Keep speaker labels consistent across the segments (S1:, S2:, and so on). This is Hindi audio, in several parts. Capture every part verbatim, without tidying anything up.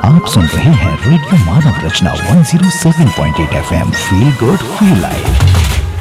S1: आप सुन रहे हैं रेडियो मानव रचना एक सौ सात पॉइंट आठ FM. Feel good feel live.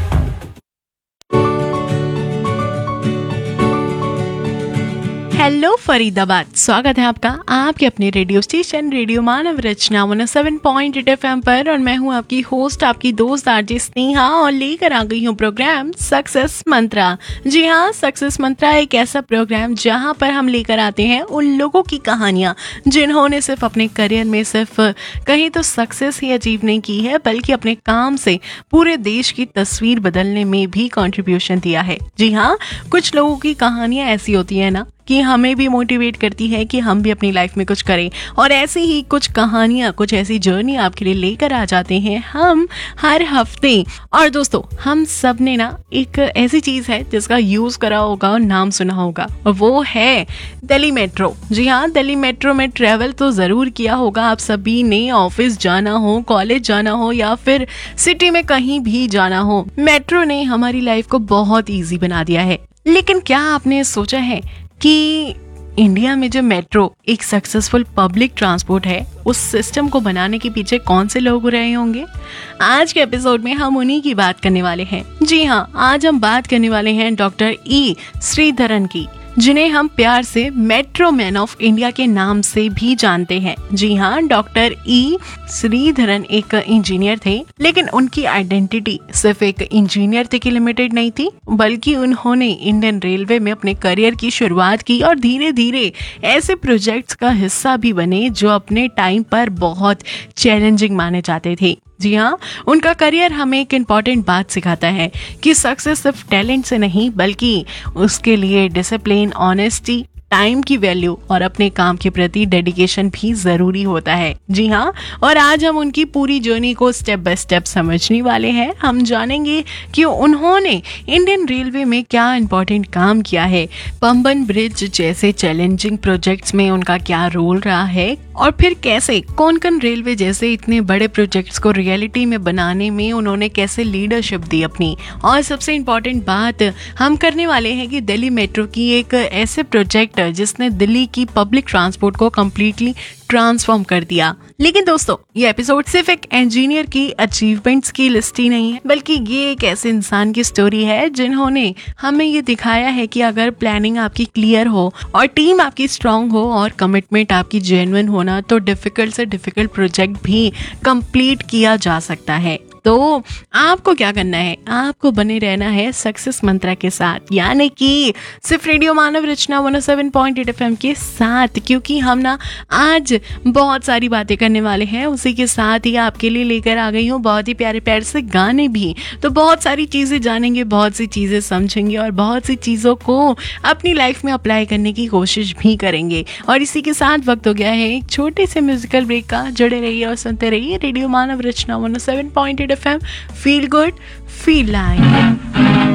S2: Hello Faridabad, स्वागत है आपका आपके अपने रेडियो स्टेशन रेडियो मानव रचना एक सौ सात पॉइंट आठ एफएम पर। और मैं हूं आपकी होस्ट, आपकी दोस्त आरजे स्नेहा, और लेकर आ गई हूं प्रोग्राम सक्सेस मंत्रा। जी हाँ, सक्सेस मंत्रा एक ऐसा प्रोग्राम जहां पर हम लेकर आते हैं उन लोगों की कहानियां जिन्होंने सिर्फ अपने करियर में सिर्फ कहीं तो सक्सेस ही अचीव नहीं की है, बल्कि अपने काम से पूरे देश की तस्वीर बदलने में भी कंट्रीब्यूशन दिया है। जी हाँ, कुछ लोगों की कहानियां ऐसी होती है ना कि हमें भी मोटिवेट करती है कि हम भी अपनी लाइफ में कुछ करें। और ऐसी ही कुछ कहानियां, कुछ ऐसी जर्नी आपके लिए लेकर आ जाते हैं हम हर हफ्ते। और दोस्तों, हम सब ने ना एक ऐसी चीज है जिसका यूज करा होगा और नाम सुना होगा, और वो है दिल्ली मेट्रो। जी हाँ, दिल्ली मेट्रो में ट्रेवल तो जरूर किया होगा आप सभी ने। ऑफिस जाना हो, कॉलेज जाना हो, या फिर सिटी में कहीं भी जाना हो, मेट्रो ने हमारी लाइफ को बहुत ईजी बना दिया है। लेकिन क्या आपने सोचा है कि इंडिया में जो मेट्रो एक सक्सेसफुल पब्लिक ट्रांसपोर्ट है, उस सिस्टम को बनाने के पीछे कौन से लोग रहे होंगे? आज के एपिसोड में हम उन्हीं की बात करने वाले हैं। जी हाँ, आज हम बात करने वाले हैं डॉक्टर ई श्रीधरन की, जिन्हें हम प्यार से मेट्रो मैन ऑफ इंडिया के नाम से भी जानते हैं। जी हाँ, डॉक्टर ई श्रीधरन एक इंजीनियर थे, लेकिन उनकी आइडेंटिटी सिर्फ एक इंजीनियर तक ही लिमिटेड नहीं थी, बल्कि उन्होंने इंडियन रेलवे में अपने करियर की शुरुआत की और धीरे धीरे ऐसे प्रोजेक्ट्स का हिस्सा भी बने जो अपने टाइम पर बहुत चैलेंजिंग माने जाते थे। जी हाँ, उनका करियर हमें एक इम्पॉर्टेंट बात सिखाता है कि सक्सेस सिर्फ टैलेंट से नहीं, बल्कि उसके लिए डिसिप्लिन, ऑनेस्टी, टाइम की वैल्यू और अपने काम के प्रति डेडिकेशन भी जरूरी होता है। जी हाँ, और आज हम उनकी पूरी जर्नी को स्टेप बाय स्टेप समझने वाले हैं। हम जानेंगे कि उन्होंने इंडियन रेलवे में क्या इम्पोर्टेंट काम किया है, पंबन ब्रिज जैसे चैलेंजिंग प्रोजेक्ट्स में उनका क्या रोल रहा है, और फिर कैसे कोंकण रेलवे जैसे इतने बड़े प्रोजेक्ट्स को रियलिटी में बनाने में उन्होंने कैसे लीडरशिप दी अपनी। और सबसे इम्पोर्टेंट बात हम करने वाले हैं कि दिल्ली मेट्रो की एक ऐसे प्रोजेक्ट जिसने दिल्ली की पब्लिक ट्रांसपोर्ट को कम्प्लीटली ट्रांसफॉर्म कर दिया। लेकिन दोस्तों, ये एपिसोड सिर्फ एक इंजीनियर की अचीवमेंट्स की लिस्ट ही नहीं है, बल्कि ये एक ऐसे इंसान की स्टोरी है जिन्होंने हमें ये दिखाया है कि अगर प्लानिंग आपकी क्लियर हो और टीम आपकी स्ट्रांग हो और कमिटमेंट आपकी जेन्युइन होना, तो डिफिकल्ट से डिफिकल्ट प्रोजेक्ट भी कंप्लीट किया जा सकता है। तो आपको क्या करना है? आपको बने रहना है सक्सेस मंत्रा के साथ, यानी कि सिर्फ रेडियो मानव रचना एक सौ सात पॉइंट आठ एफएम के साथ, क्योंकि हम ना आज बहुत सारी बातें करने वाले हैं। उसी के साथ ही आपके लिए लेकर आ गई हूँ बहुत ही प्यारे प्यारे से गाने भी। तो बहुत सारी चीजें जानेंगे, बहुत सी चीजें समझेंगे और बहुत सी चीजों को अपनी लाइफ में अप्लाई करने की कोशिश भी करेंगे। और इसी के साथ वक्त हो गया है एक छोटे से म्यूजिकल ब्रेक का। जुड़े रहिए और सुनते रहिए रेडियो मानव रचना एक सौ सात पॉइंट आठ FM. Feel good feel live.